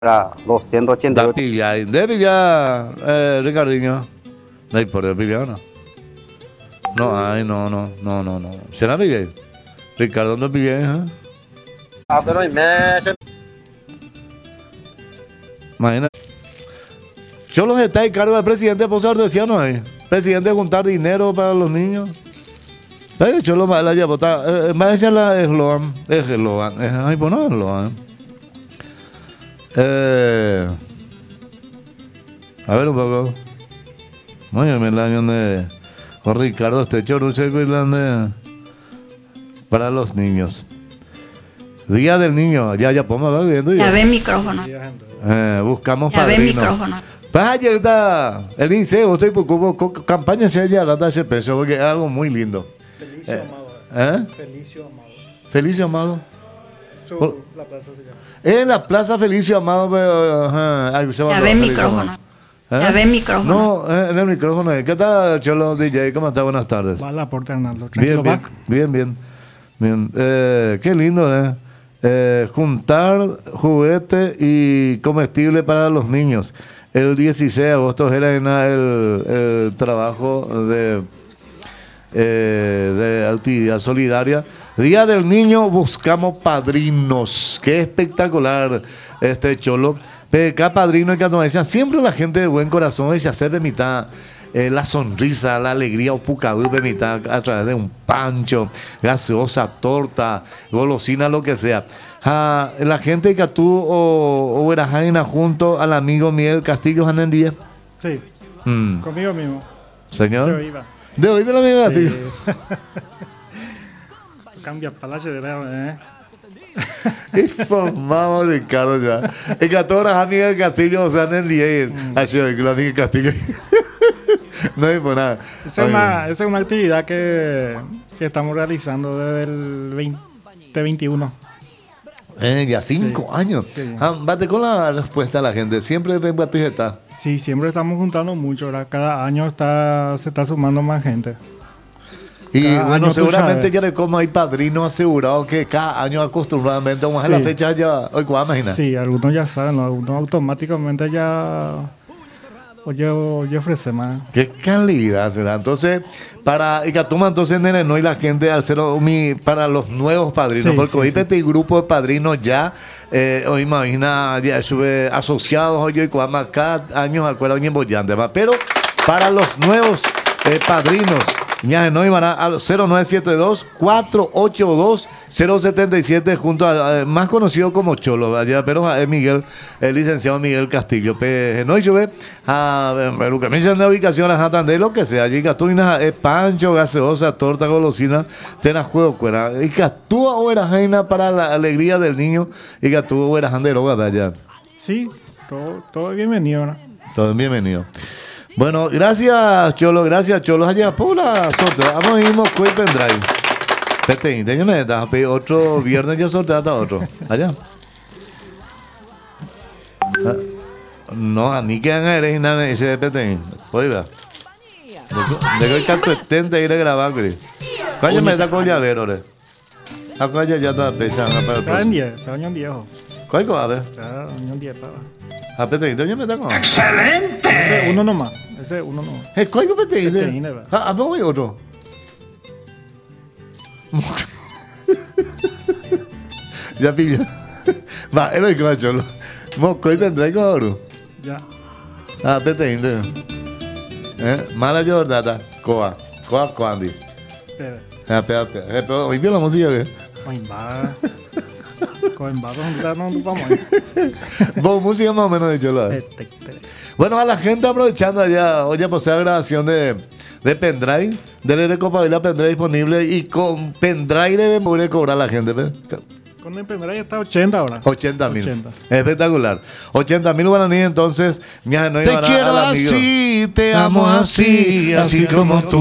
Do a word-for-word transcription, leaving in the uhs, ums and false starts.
Era doscientos ochenta y Da ocho. pilla, de pilla, eh, Ricardinho. No hay por el pilla, ¿no? No hay, no, no, no, no, no. ¿Será Miguel? Ricardo no pillé, ¿eh? Ah, pero hay meses. Imagina. Cholos está en cargo del presidente Posar, decía no hay. Presidente juntar dinero para los niños. Ay, Cholo, la ya vota. Más ella la eslogan. Es eslogan. Ay, pues no es eslogan. Eh. A ver un poco. Muy bien, el año de. Con Ricardo, este choro checo irlandés. Para los niños. Día del niño. Ya, ya, ponme, va viendo. Ya ve el micrófono. Eh, buscamos Ya ve el padrinos. micrófono. Vaya, está el INSEO, estoy por como co- campaña se haya dado ese peso porque es algo muy lindo. Felicio Eh, Amado. ¿Eh? Felicio Amado. Felicio Amado. Su- Por- la plaza se llama. En la Plaza Felicio Amado, pero, ajá, ay, se llama Ya ve el Felicio micrófono. Amado. ¿Eh? Ya ve el micrófono. No, eh, en el micrófono. ¿Qué tal, Cholo D J? ¿Cómo está? Buenas tardes. Va a la puerta, Arnaldo. Bien, Tranquilo, bien, va. bien, bien, bien. Eh, qué lindo, ¿eh? Eh, juntar juguete y comestible para los niños. El dieciséis de agosto era en el, el trabajo de, eh, de actividad solidaria. Día del Niño, buscamos padrinos. Qué espectacular este Cholo. Pero cada padrino y cada decían, siempre la gente de buen corazón ella se permita eh, la sonrisa, la alegría, o pucadú permita a través de un pancho, gaseosa, torta, golosina, lo que sea. Ah, la gente que tú o, o Erajaina junto al amigo Miguel Castillo Janendía. Sí, Mm. conmigo mismo. Señor. Yo iba. De hoy me la amiga Castillo. Sí. Cambia palacio de la, ¿eh? Informado Ricardo ya. Es que a todas las amigas del Castillo, o sea, Janendía. Así es, que la amiga del Castillo. No hay por nada. Esa es, una, esa es una actividad que, que estamos realizando desde el veinte veintiuno. Eh, ya cinco Sí. años. Sí. Ah, bate con la respuesta a la gente. Siempre ven está. Sí, siempre estamos juntando mucho, ¿verdad? Cada año está, se está sumando más gente. Y Cada bueno, año tú seguramente sabes. ya de como hay padrinos asegurados que cada año acostumbradamente, vamos a Sí. la fecha ya, hoy cuál imagina. Sí, algunos ya saben, ¿no? Algunos automáticamente ya... Oye, oye, ofrece más. Qué calidad será. Entonces, para Icatuma, entonces, nene, no hay la gente al cero, mi, para los nuevos padrinos, Sí, porque sí, hoy sí. este grupo de padrinos ya, eh, hoy imagina, ya sube asociados, hoy y cuama, cada año, acuerdo, en Boyante, más. Pero para los nuevos eh, padrinos, ya no iban al cero nueve siete dos, cuatro ocho dos, cero siete siete junto al más conocido como Cholo, allá, pero es Miguel, el licenciado Miguel Castillo. Pe, no, yo ve a lo que me dicen de ubicación a Jatandé, lo que sea, allí Catuina es pancho, gaseosa, torta, golosina, tenas juego, cuera. Y Catúa o era jaina para la alegría del niño, y Catúa o era jandero, allá. Sí, todo, todo bienvenido, ¿no? Todo bienvenido. Bueno, gracias Cholo, gracias Cholo. Allá por la sorteo. Vamos a ir a Coy Pendrive. Pete, tengo una etapa, otro viernes ya sortea hasta otro. Allá. Ah, no, ni que hagan eres nada ese de Pete. Oiga. De que el canto setenta ir a grabar, Cris. Coño, me da con llavero, re. Acá ya ya está pesando para el Está en próximo. diez, está en diez, ojo. ¿Cuál a ver? Está en diez, estaba. A Pete, yo me tengo. Ese uno nomás, ese uno nomás. Eh, ¿cuál es Pete? Pete, ¿verdad? Ah, ¿a dónde hay otro? Ya pillo. Va, es lo que va Cholo. Moco y vendrá con oro. Ya. Ah, Pete, inde. Eh, mala Jordata. Coa. Coa, Coandi. Espera. Ah, espera, espera. Eh, pero hoy vio la música que. Coimbada. Coimbada, ¿dónde no vamos ahí? Vos, música más o menos de Cholo. Te- te- te- Bueno, a la gente aprovechando allá, oye, pues la grabación de, de pendrive, de recopilabilidad pendrive disponible y con pendrive debe poder cobrar a la gente, ¿ves? Con el pendrive está ochenta ahora. ochenta mil. ochenta. Espectacular. ochenta mil guaraníes, entonces, mi no Te quiero así, te amo así, así como tú.